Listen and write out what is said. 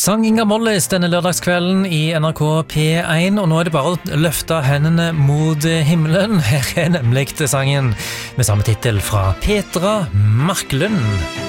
Sang Inga Mollis denne lørdagskvelden i NRK P1, og nå er det bare å løfte hendene mot himmelen. Her er nemlig sangen med samme titel fra Petra Marklund.